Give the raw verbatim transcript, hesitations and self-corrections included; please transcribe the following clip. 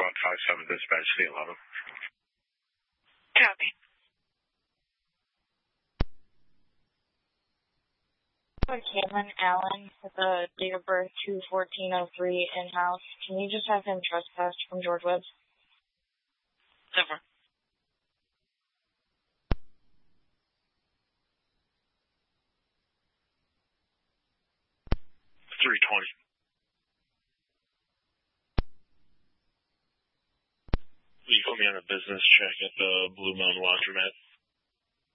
Squad five seven, dispatch C eleven. Copy. Caitlin Allen with a date of birth two fourteen oh three in-house. Can you just have him trespassed from George Woods? Over. three twenty. You put me on a business check at the Blue Mountain Laundromat.